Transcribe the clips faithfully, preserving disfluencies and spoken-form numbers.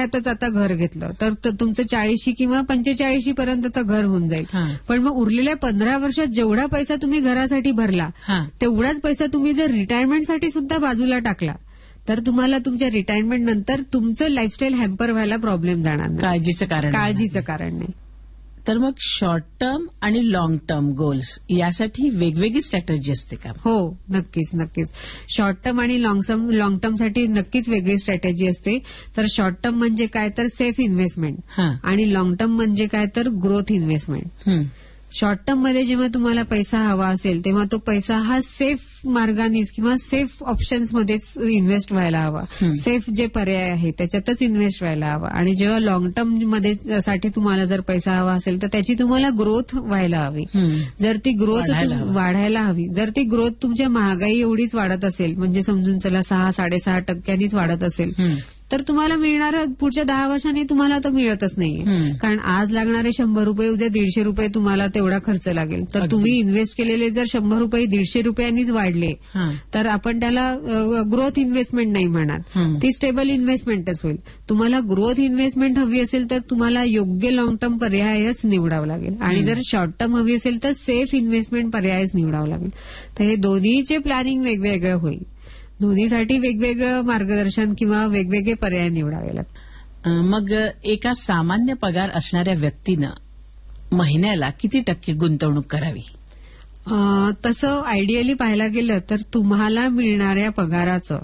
वयातच आता घर घेतलं तर तुमचं चाळीशी किंवा पंचेचाळीशी पर्यंत घर होऊन जाईल. पण मग उरलेल्या पंधरा वर्षात जेवढा पैसा तुम्ही घरासाठी भरला तेवढाच पैसा तुम्ही जर रिटायरमेंटसाठी सुद्धा बाजूला टाकला तर तुम्हाला तुमच्या रिटायरमेंट नंतर तुमचं लाईफस्टाईल हॅम्पर व्हायला प्रॉब्लेम जाणार नाही. काळजीचं कारण काळजीचं कारण नाही. तर मग शॉर्ट टर्म आणि लॉंग टर्म गोल्स यासाठी वेगवेगळी स्ट्रॅटेजी असते का? हो, नक्कीच नक्कीच. शॉर्ट टर्म आणि लॉंग टर्म लॉंग टर्मसाठी नक्कीच वेगळी स्ट्रॅटेजी असते. तर शॉर्ट टर्म म्हणजे काय तर सेफ इन्व्हेस्टमेंट आणि लॉंग टर्म म्हणजे काय तर ग्रोथ इन्व्हेस्टमेंट. शॉर्ट टर्म मध्ये जेव्हा तुम्हाला पैसा हवा असेल तेव्हा तो पैसा हा सेफ मार्गानेच किंवा सेफ ऑप्शन्समध्येच इन्व्हेस्ट व्हायला हवा. सेफ जे पर्याय आहे त्याच्यातच इन्व्हेस्ट व्हायला हवा. आणि जेव्हा लॉंग टर्म मध्ये साठी तुम्हाला जर पैसा हवा असेल तर त्याची तुम्हाला ग्रोथ व्हायला हवी. जर ती ग्रोथ वाढायला हवी, जर ती ग्रोथ तुमच्या महागाई एवढीच वाढत असेल म्हणजे समजून चला सहा साडेसहा टक्क्यांनीच वाढत असेल तर तुम्हाला मिळणारं पुढच्या दहा वर्षांनी तुम्हाला तर मिळतच नाहीये. कारण आज लागणारे शंभर रुपये उद्या दीडशे रुपये तुम्हाला तेवढा खर्च लागेल. तर तुम्ही इन्व्हेस्ट केलेले जर शंभर रुपये दीडशे रुपयांनीच वाढले तर आपण त्याला ग्रोथ इन्व्हेस्टमेंट नाही म्हणणार, ती स्टेबल इन्व्हेस्टमेंटच होईल. तुम्हाला ग्रोथ इन्व्हेस्टमेंट हवी असेल तर तुम्हाला योग्य लॉंग टर्म पर्यायच निवडावा लागेल आणि जर शॉर्ट टर्म हवी असेल तर सेफ इन्व्हेस्टमेंट पर्यायच निवडावा लागेल. तर हे दोन्हीचे प्लॅनिंग वेगवेगळं होईल. दोन्हीसाठी वेगवेगळं मार्गदर्शन किंवा वेगवेगळे पर्याय निवडावे लागतात. मग एका सामान्य पगार असणाऱ्या व्यक्तीनं महिन्याला किती टक्के गुंतवणूक करावी? तसं आयडियली पाहायला गेलं तर तुम्हाला मिळणाऱ्या पगाराचं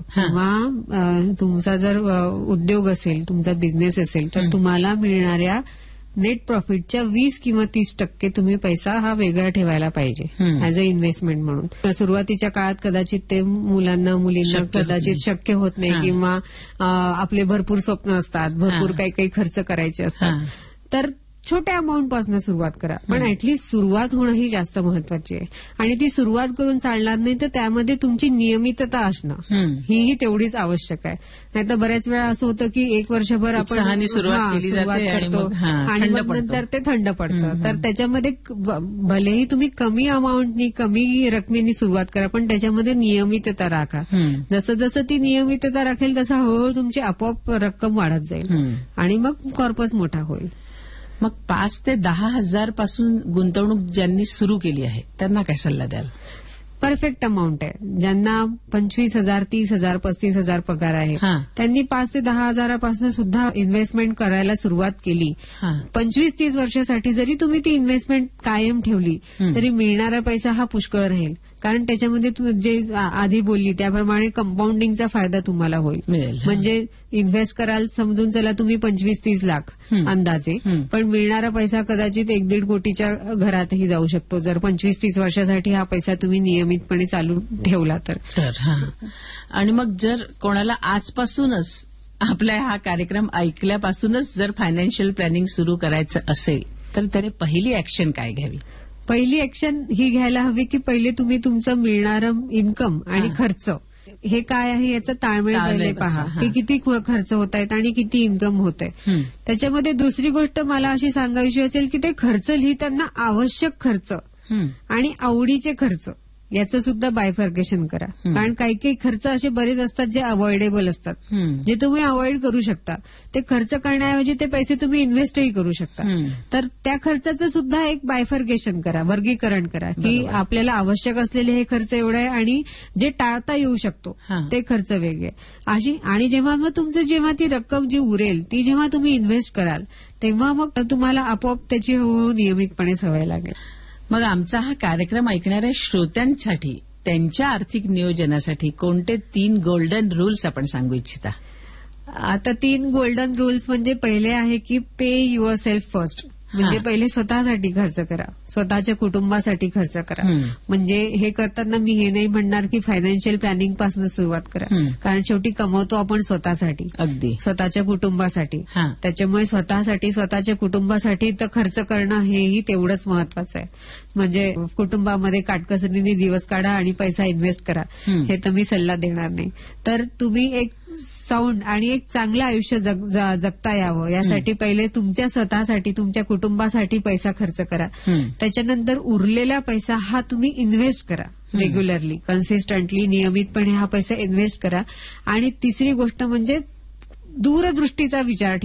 किंवा तुमचा जर उद्योग असेल, तुमचा बिझनेस असेल तर तुम्हाला मिळणाऱ्या नेट प्रॉफिटच्या वीस किंवा तीस टक्के तुम्ही पैसा हा वेगळा ठेवायला पाहिजे ऍज अ इन्व्हेस्टमेंट म्हणून. सुरुवातीच्या काळात कदाचित ते मुलांना मुलींना कदाचित शक्य होत नाही किंवा आपले भरपूर स्वप्न असतात, भरपूर काही काही खर्च करायचे असतात. तर छोट्या अमाऊंट पासून सुरुवात करा, पण ऍटलीस्ट सुरुवात होणं ही जास्त महत्वाची आहे. आणि ती सुरुवात करून चालणार नाही तर त्यामध्ये तुमची नियमितता असणं ही तेवढीच आवश्यक आहे. नाहीतर बऱ्याच वेळा असं होतं की एक वर्षभर आपण सुरुवात करतो आणि मग नंतर ते थंड पडतं. तर त्याच्यामध्ये भलेही तुम्ही कमी अमाऊंटनी कमी रकमेनी सुरुवात करा पण त्याच्यामध्ये नियमितता राखा. जसं जसं ती नियमितता राखेल तसं हळूहळू तुमची आपोआप रक्कम वाढत जाईल आणि मग कॉर्पस मोठा होईल. मग पाच ते दहा हजार पासून गुंतवणूक ज्यांनी सुरू केली आहे त्यांना काय सल्ला द्याल? परफेक्ट अमाऊंट आहे. ज्यांना पंचवीस हजार तीस हजार पस्तीस हजार पगार आहे त्यांनी पाच ते दहा हजारापासून सुद्धा इन्व्हेस्टमेंट करायला सुरुवात केली. पंचवीस तीस वर्षासाठी जरी तुम्ही ती इन्व्हेस्टमेंट कायम ठेवली तरी मिळणारा पैसा हा पुष्कळ राहील. कारण त्याच्यामध्ये जे आधी बोलली त्याप्रमाणे कंपाऊंडिंगचा फायदा तुम्हाला होईल. म्हणजे इन्व्हेस्ट कराल समजून चला तुम्ही पंचवीस तीस लाख अंदाजे, पण मिळणारा पैसा कदाचित एक दीड कोटीच्या घरातही जाऊ शकतो जर पंचवीस तीस वर्षासाठी हा पैसा तुम्ही नियमितपणे चालू ठेवला तर. आणि मग जर कोणाला आजपासूनच आपला हा कार्यक्रम ऐकल्यापासूनच जर फायनान्शियल प्लॅनिंग सुरू करायचं असेल तर त्याने पहिली ऍक्शन काय घ्यावी? पहिली ऍक्शन ही घ्यायला हवी की पहिले तुम्ही तुमचं मिळणारं इन्कम आणि खर्च हे काय आहे याचा ताळमेळ पहिले पहा की किती खर्च होत आहेत आणि किती इन्कम होत आहे. त्याच्यामध्ये दुसरी गोष्ट मला अशी सांगायची असेल की ते खर्च लिहिताना आवश्यक खर्च आणि आवडीचे खर्च याचं सुद्धा बायफर्केशन करा. कारण काही काही खर्च असे बरेच असतात जे अवॉइडेबल असतात, जे तुम्ही अवॉइड करू शकता. ते खर्च करण्याऐवजी ते पैसे तुम्ही इन्व्हेस्टही करू शकता. तर त्या खर्चाचं सुद्धा एक बायफर्केशन करा, वर्गीकरण करा की आपल्याला आवश्यक असलेले हे खर्च एवढे आहे आणि जे टाळता येऊ शकतो ते खर्च वेगळे अशी. आणि जेव्हा मग तुमचं जेव्हा ती रक्कम जी उरेल ती जेव्हा तुम्ही इन्व्हेस्ट कराल तेव्हा मग तुम्हाला आपोआप त्याची हळूहळू नियमितपणे सवय लागेल. मग आमचा हा कार्यक्रम ऐकणाऱ्या श्रोत्यांसाठी त्यांच्या आर्थिक नियोजनासाठी कोणते तीन गोल्डन रूल्स आपण सांगू इच्छिता? आता तीन गोल्डन रूल्स म्हणजे पहिले आहे की पे युअर सेल्फ फर्स्ट. म्हणजे पहिले स्वतःसाठी खर्च करा, स्वतःच्या कुटुंबासाठी खर्च करा. म्हणजे हे करताना मी हे नाही म्हणणार की फायनान्शियल प्लॅनिंग पासून सुरुवात करा, कारण शेवटी कमवतो आपण स्वतःसाठी, अगदी स्वतःच्या कुटुंबासाठी. त्याच्यामुळे स्वतःसाठी स्वतःच्या कुटुंबासाठी तर खर्च करणं हेही तेवढंच महत्वाचं आहे. म्हणजे कुटुंबामध्ये काटकसरीने दिवस काढा आणि पैसा इन्व्हेस्ट करा हे तर मी सल्ला देणार नाही. तर तुम्ही एक साऊंड आणि एक चांगलं आयुष्य जग, जगता यावं यासाठी पहिले तुमच्या स्वतःसाठी तुमच्या कुटुंबासाठी पैसा खर्च करा. त्याच्यानंतर उरलेला पैसा हा तुम्ही इन्व्हेस्ट करा रेग्युलरली, कन्सिस्टंटली, नियमितपणे हा पैसा इन्व्हेस्ट करा. आणि तिसरी गोष्ट म्हणजे दूरदृष्टीचा विचार